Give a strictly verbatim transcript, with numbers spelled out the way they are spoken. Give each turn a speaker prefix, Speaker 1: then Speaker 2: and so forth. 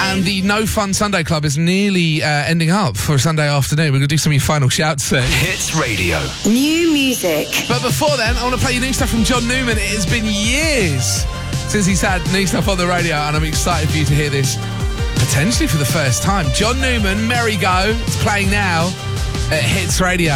Speaker 1: And the No Fun Sunday Club is nearly uh, ending up for Sunday afternoon. We're going to do some of your final shouts soon.
Speaker 2: Hits Radio.
Speaker 3: New music.
Speaker 1: But before then, I want to play you new stuff from John Newman. It has been years since he's had new stuff on the radio, and I'm excited for you to hear this potentially for the first time. John Newman, Merry Go. It's playing now at Hits Radio.